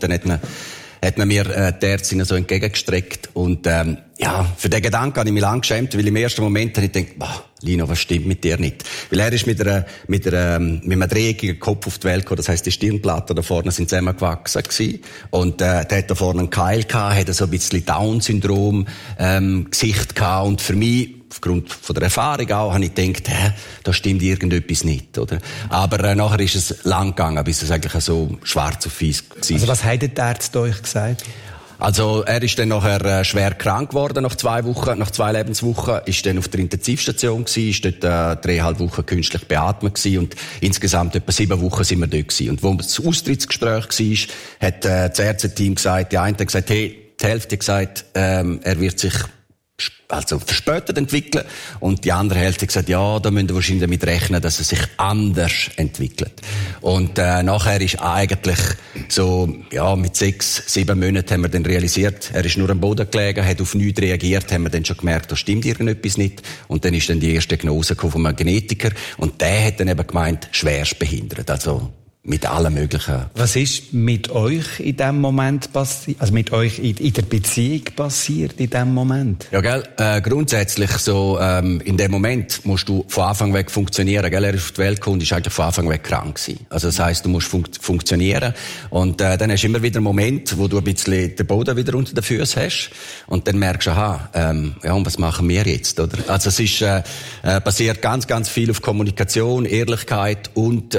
und dann hat man mir die Ärztin so entgegengestreckt. Und für den Gedanken habe ich mich lang geschämt, weil im ersten Moment habe ich gedacht, Lino, was stimmt mit dir nicht? Weil er ist mit einem dreieckigen Kopf auf die Welt gekommen, das heisst, die Stirnplatten da vorne sind zusammengewachsen gewesen. Und der hat da vorne einen Keil gehabt, hat so ein bisschen Down-Syndrom Gesicht gehabt. Und für mich, aufgrund von der Erfahrung auch, habe ich gedacht, da stimmt irgendetwas nicht, oder? Aber nachher ist es lang gegangen, bis es eigentlich so schwarz auf weiß war. Also was haben die Ärzte euch gesagt? Also er ist dann nachher schwer krank geworden nach 2 Wochen, nach 2 Lebenswochen, ist dann auf der Intensivstation gewesen, ist dort 3,5 Wochen künstlich beatmet gewesen und insgesamt etwa 7 Wochen sind wir dort gewesen. Und wo das Austrittsgespräch war, hat das Ärzteteam gesagt, die eine hat gesagt, die Hälfte hat gesagt, er wird sich verspätet entwickeln. Und die andere Hälfte hat gesagt, ja, da müssen wir wahrscheinlich damit rechnen, dass es sich anders entwickelt. Und nachher ist eigentlich so, mit 6, 7 Monaten haben wir dann realisiert, er ist nur am Boden gelegen, hat auf nichts reagiert, haben wir dann schon gemerkt, da stimmt irgendetwas nicht. Und dann ist dann die erste Diagnose von einem Genetiker. Und der hat dann eben gemeint, schwerst behindert. Also mit allen möglichen. Was ist mit euch in dem Moment passiert? Also mit euch in der Beziehung passiert in dem Moment? Ja, gell, grundsätzlich so, in dem Moment musst du von Anfang weg funktionieren, gell? Er ist auf die Welt gekommen, ist eigentlich von Anfang weg krank gewesen. Also das heisst, du musst funktionieren. Und, dann hast du immer wieder einen Moment, wo du ein bisschen den Boden wieder unter den Füßen hast. Und dann merkst du, und was machen wir jetzt, oder? Also es ist, basiert ganz, ganz viel auf Kommunikation, Ehrlichkeit und,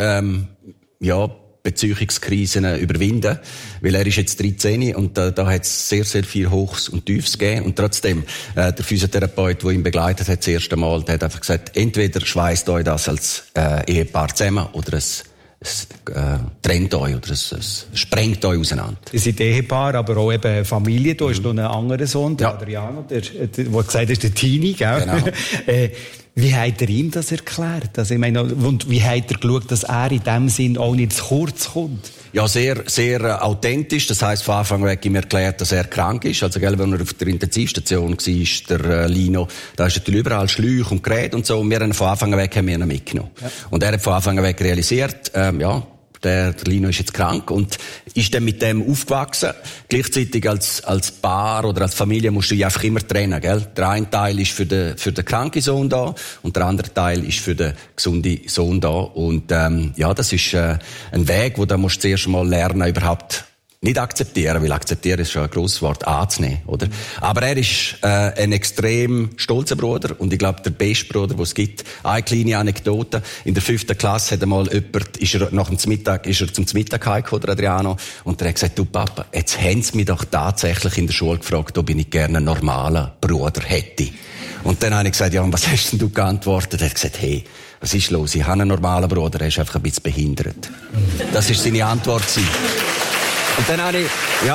Beziehungskrisen überwinden. Weil er ist jetzt 13 und da hat es sehr, sehr viel Hochs und Tiefs gegeben. Und trotzdem, der Physiotherapeut, der ihn begleitet hat, das erste Mal, der hat einfach gesagt, entweder schweißt euch das als Ehepaar zusammen oder es trennt euch oder es sprengt euch auseinander. Ihr seid Ehepaar, aber auch eben Familie. Du hast noch einen anderen Sohn, der Adriano, der gesagt ist, der Teenie, gell? Genau. Wie hat er ihm das erklärt? Also, ich meine, und wie hat er geschaut, dass er in dem Sinn auch nicht zu kurz kommt? Ja, sehr, sehr authentisch. Das heisst, von Anfang weg ihm erklärt, dass er krank ist. Also, gell, wenn er auf der Intensivstation war, der Lino, da ist natürlich überall Schläuche und Geräte und so. Und wir haben von Anfang weg ihn mitgenommen. Ja. Und er hat von Anfang weg realisiert, der Lino ist jetzt krank und ist dann mit dem aufgewachsen. Gleichzeitig als Paar oder als Familie musst du dich einfach immer trennen, gell? Der eine Teil ist für den kranken Sohn da und der andere Teil ist für den gesunden Sohn da. Und das ist ein Weg, wo du musst zuerst mal lernen, überhaupt nicht akzeptieren, weil akzeptieren ist schon ein grosses Wort, anzunehmen, oder? Aber er ist ein extrem stolzer Bruder und ich glaube, der beste Bruder, den es gibt. Eine kleine Anekdote. In der 5. Klasse hat einmal jemand, ist er zum Mittag heimgekommen, der Adriano, und der hat gesagt, du Papa, jetzt haben sie mich doch tatsächlich in der Schule gefragt, ob ich gerne einen normalen Bruder hätte. Und dann habe ich gesagt, ja, und was hast denn du geantwortet? Er hat gesagt, hey, was ist los? Ich habe einen normalen Bruder, er ist einfach ein bisschen behindert. Das war seine Antwort. Und dann habe ich,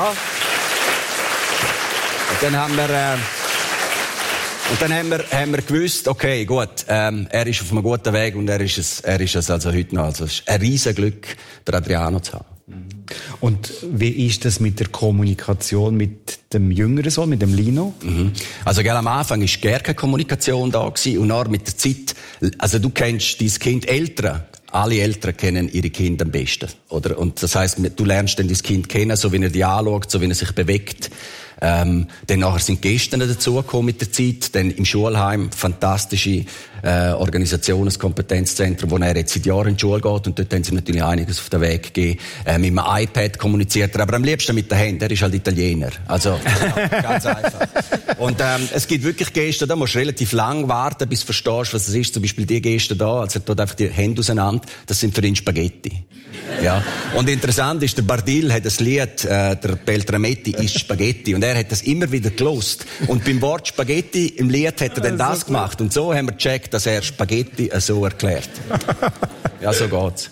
und dann haben wir gewusst, okay, gut, er ist auf einem guten Weg und er ist es also heute noch. Also es ist ein Riesenglück, den Adriano zu haben. Und wie ist das mit der Kommunikation mit dem jüngeren Sohn, mit dem Lino? Also, gell, am Anfang war gar keine Kommunikation da gewesen und dann mit der Zeit, also du kennst dein Kind, alle Eltern kennen ihre Kinder am besten, oder? Und das heisst, du lernst dann dein Kind kennen, so wie er dich anschaut, so wie er sich bewegt. Dann nachher sind Gäste dazugekommen mit der Zeit, dann im Schulheim fantastische Organisation, ein Kompetenzzentrum, wo er jetzt seit Jahren in die Schule geht und dort haben sie natürlich einiges auf den Weg gegeben. Mit dem iPad kommuniziert er, aber am liebsten mit den Händen, er ist halt Italiener. Also, ganz einfach. Und es gibt wirklich Gäste, da musst du relativ lang warten, bis du verstehst, was es ist. Zum Beispiel die Gäste da, also er tut einfach die Hände auseinander, das sind für ihn Spaghetti. Ja. Und interessant ist, der Bardil hat das Lied, der Beltrametti isst Spaghetti, und er hat das immer wieder gelost. Und beim Wort Spaghetti im Lied hat er dann das gemacht. Und so haben wir gecheckt, dass er Spaghetti so erklärt. Ja, so geht's.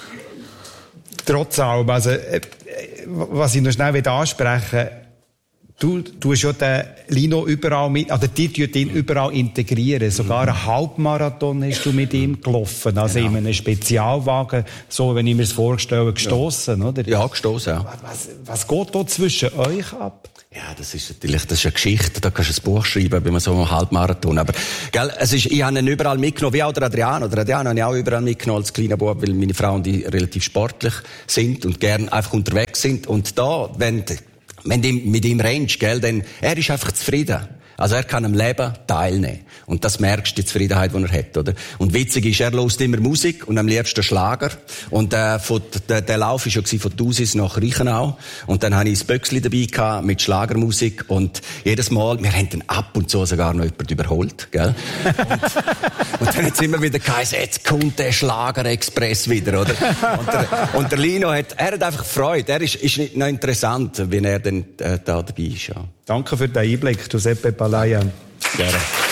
Trotz allem, also, was ich noch schnell ansprechen will, Du tust ja den Lino überall mit, oder die tun ihn überall integrieren. Sogar einen Halbmarathon hast du mit ihm gelaufen. Also in einem Spezialwagen, so, wenn ich mir das vorstelle, gestossen, oder? Ja, gestossen, ja. Was geht da zwischen euch ab? Ja, das ist natürlich, das ist eine Geschichte, da kannst du ein Buch schreiben, bei so einem Halbmarathon. Aber, gell, ich habe ihn überall mitgenommen, wie auch der Adriano. Der Adriano habe ich auch überall mitgenommen als kleiner Bub, weil meine Frauen, die relativ sportlich sind und gern einfach unterwegs sind. Und da, wenn du mit ihm rennst, gell, dann, er ist einfach zufrieden. Also er kann am Leben teilnehmen. Und das merkst du, die Zufriedenheit, die er hat, oder? Und witzig ist, er hört immer Musik und am liebsten Schlager. Und der Lauf war ja von Thusis nach Reichenau. Und dann hatte ich ein Böckli dabei gehabt mit Schlagermusik. Und jedes Mal, wir haben dann ab und zu sogar noch jemanden überholt, gell? Und dann hat es immer wieder geheißen, jetzt kommt der Schlager-Express wieder, oder? Und der Lino hat einfach Freude. Er ist nicht noch interessant, wie er dann da dabei ist, ja. Danke für den Einblick, Giuseppe Palaia. Gerne.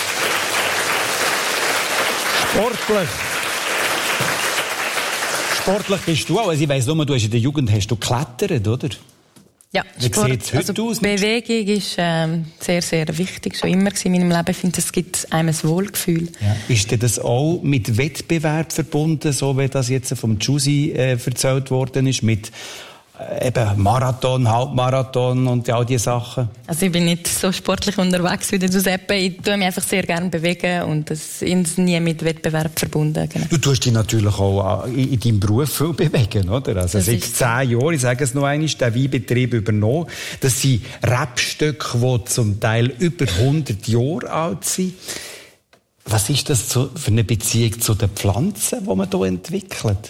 Sportlich bist du auch. Also ich weiss nur, du hast in der Jugend geklettert, oder? Ja, wie sieht es heute aus? Bewegung ist sehr, sehr wichtig. Schon immer in meinem Leben. Ich finde, es gibt einem ein Wohlgefühl. Ja. Ist denn das auch mit Wettbewerb verbunden, so wie das jetzt vom Giussi erzählt worden ist, mit eben Marathon, Halbmarathon und all diese Sachen? Also ich bin nicht so sportlich unterwegs wie der Giuseppe. Ich tue mich einfach sehr gerne bewegen und das ist nie mit Wettbewerb verbunden. Genau. Du tust dich natürlich auch in deinem Beruf viel bewegen, oder? Also seit 10 Jahren, ich sage es noch einmal, den Weinbetrieb übernommen. Das sind Rebstöcke, die zum Teil über 100 Jahre alt sind. Was ist das für eine Beziehung zu den Pflanzen, die man hier entwickelt?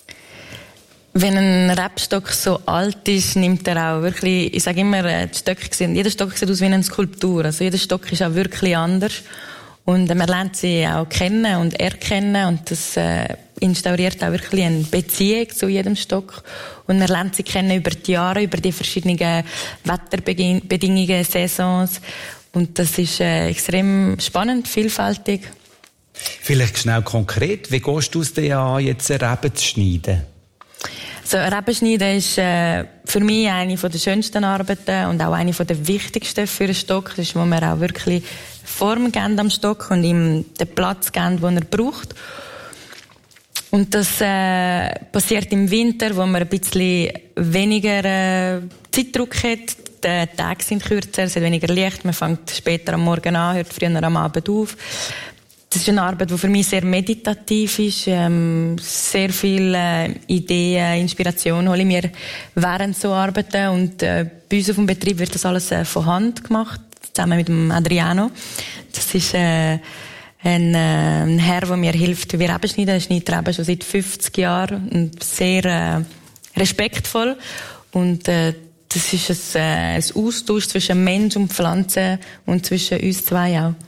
Wenn ein Rebstock so alt ist, nimmt er auch wirklich, ich sage immer, jeder Stock sieht aus wie eine Skulptur. Also jeder Stock ist auch wirklich anders. Und man lernt sie auch kennen und erkennen und das instauriert auch wirklich eine Beziehung zu jedem Stock. Und man lernt sie kennen über die Jahre, über die verschiedenen Wetterbedingungen, Saisons. Und das ist extrem spannend, vielfältig. Vielleicht schnell konkret, wie gehst du es dir an, jetzt eine Rebe zu schneiden? So, Rebenschneiden ist für mich eine der schönsten Arbeiten und auch eine der wichtigsten für einen Stock. Das ist, wo wir auch wirklich Form geben am Stock und ihm den Platz geben, den er braucht. Und das passiert im Winter, wo man ein bisschen weniger Zeitdruck hat. Die Tage sind kürzer, es hat weniger Licht, man fängt später am Morgen an, hört früher am Abend auf. Das ist eine Arbeit, die für mich sehr meditativ ist. Sehr viele Ideen, Inspiration hole ich mir während so Arbeiten. Und bei uns auf dem Betrieb wird das alles von Hand gemacht, zusammen mit dem Adriano. Das ist ein Herr, der mir hilft, wie wir Reben schneiden. Er schneidet Reben schon seit 50 Jahren und sehr respektvoll. Und das ist ein Austausch zwischen Mensch und Pflanze und zwischen uns zwei auch.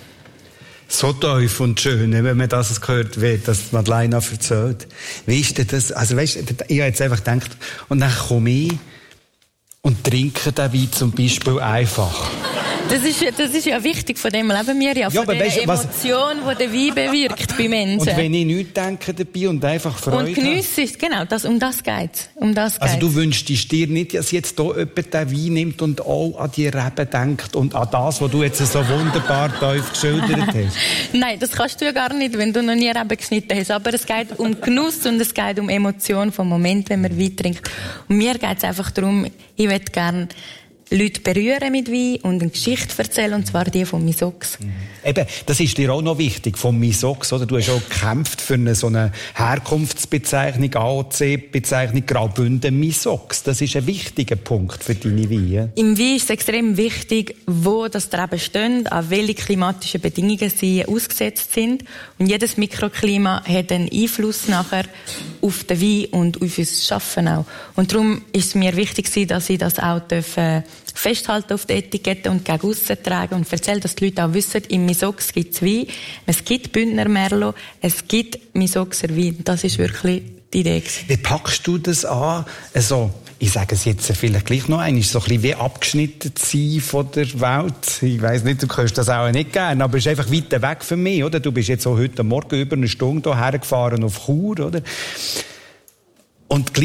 So tief und schön, wenn man das gehört, wie das Madeleine erzählt. Wie ist denn das? Also weißt, ich habe jetzt einfach gedacht, und dann komme ich und trinke den Wein zum Beispiel einfach. Das ist ja wichtig, von dem leben wir ja, von der Emotion, die der Wein bewirkt bei Menschen. Und wenn ich nichts denke dabei und einfach Freude und geniesse es, genau, um das geht's. Also du wünschst dir nicht, dass jetzt hier jemand den Wein nimmt und auch an die Reben denkt und an das, was du jetzt so wunderbar tief geschildert hast? Nein, das kannst du ja gar nicht, wenn du noch nie Reben geschnitten hast. Aber es geht um Genuss und es geht um Emotion vom Moment, wenn man Wein trinkt. Und mir geht es einfach darum, ich möchte gerne Leute berühren mit Wein und eine Geschichte erzählen, und zwar die von Misox. Eben, das ist dir auch noch wichtig, von Misox, oder? Du hast auch gekämpft für so eine Herkunftsbezeichnung, AOC-Bezeichnung Graubünden Misox. Das ist ein wichtiger Punkt für deine Weine. Im Wein ist es extrem wichtig, wo das Reben stehen, an welche klimatischen Bedingungen sie ausgesetzt sind. Und jedes Mikroklima hat einen Einfluss nachher auf den Wein und auf uns Schaffen auch. Und darum ist es mir wichtig, dass ich das auch festhalten auf der Etikette und gegen aussen tragen und erzählen, dass die Leute auch wissen, im Misox gibt es Wein, es gibt Bündner Merlot, es gibt Misoxer Wein. Das ist wirklich die Idee. Wie packst du das an? Also, ich sage es jetzt vielleicht gleich noch einmal, so ein bisschen wie abgeschnitten zu sein von der Welt. Ich weiss nicht, du kannst das auch nicht gerne, aber es ist einfach weiter weg von mir, oder? Du bist jetzt so heute Morgen über eine Stunde hierher gefahren auf Chur, oder? Und gleich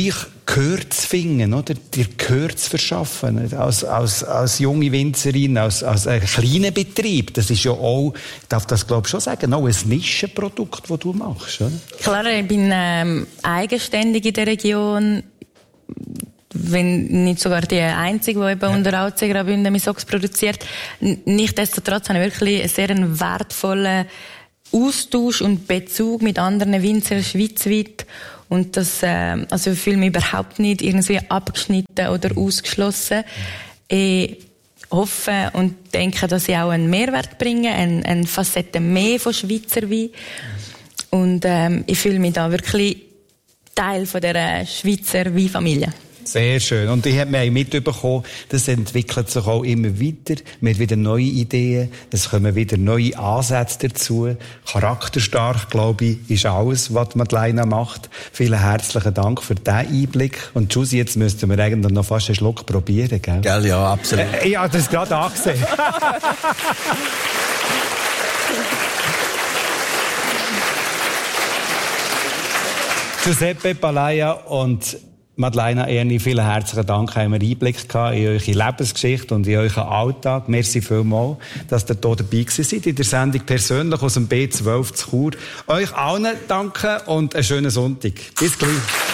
Gehör zu finden, oder? Dir Gehör zu verschaffen. Als junge Winzerin, als ein kleiner Betrieb. Das ist ja auch, ich darf das glaube ich schon sagen, auch ein Nischenprodukt, das du machst, oder? Klar, ich bin eigenständig in der Region. Wenn nicht sogar die Einzige, die eben unter Alzey Graubünden Misox produziert. Nichtsdestotrotz habe ich wirklich einen sehr wertvollen Austausch und Bezug mit anderen Winzern schweizweit. Und das, also ich fühle mich überhaupt nicht irgendwie abgeschnitten oder ausgeschlossen. Ich hoffe und denke, dass ich auch einen Mehrwert bringe, eine Facette mehr von Schweizer Wein. Und ich fühle mich da wirklich Teil von der Schweizer Weinfamilie. Sehr schön. Und ich habe mir mitbekommen, das entwickelt sich auch immer weiter. Man hat wieder neue Ideen, es kommen wieder neue Ansätze dazu. Charakterstark, glaube ich, ist alles, was Madeleine macht. Vielen herzlichen Dank für diesen Einblick. Und Giussi, jetzt müssten wir eigentlich noch fast einen Schluck probieren, gell? Gell, ja, absolut. Ich habe das gerade angesehen. Giuseppe Palaia und Madeleine Erni, vielen herzlichen Dank, haben wir Einblick gehabt in eure Lebensgeschichte und in euren Alltag. Merci vielmals, dass ihr hier dabei seid in der Sendung persönlich aus dem B12 zu Chur. Euch allen danke und einen schönen Sonntag. Bis gleich.